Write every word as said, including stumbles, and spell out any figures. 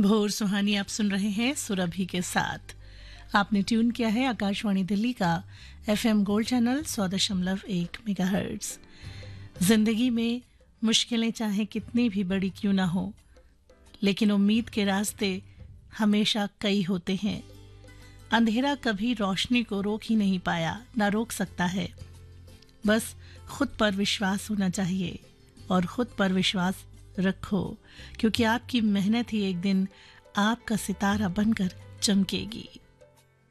भोर सुहानी आप सुन रहे हैं सुरभि के साथ। आपने ट्यून किया है आकाशवाणी दिल्ली का एफएम गोल्ड चैनल सौ दशमलव एक मेगाहर्ट्ज। जिंदगी में मुश्किलें चाहे कितनी भी बड़ी क्यों ना हो, लेकिन उम्मीद के रास्ते हमेशा कई होते हैं। अंधेरा कभी रोशनी को रोक ही नहीं पाया, ना रोक सकता है। बस खुद पर विश्वास होना चाहिए और खुद पर विश्वास रखो, क्योंकि आपकी मेहनत ही एक दिन आपका सितारा बनकर चमकेगी।